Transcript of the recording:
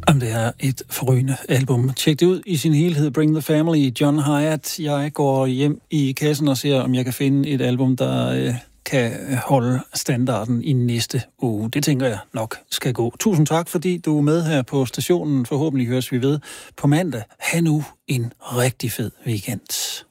Om det er et forrygende album. Tjek det ud i sin helhed. Bring the Family, John Hiatt. Jeg går hjem i kassen og ser, om jeg kan finde et album, der kan holde standarden i næste uge. Det tænker jeg nok skal gå. Tusind tak, fordi du er med her på stationen. Forhåbentlig høres vi ved på mandag. Ha' nu en rigtig fed weekend.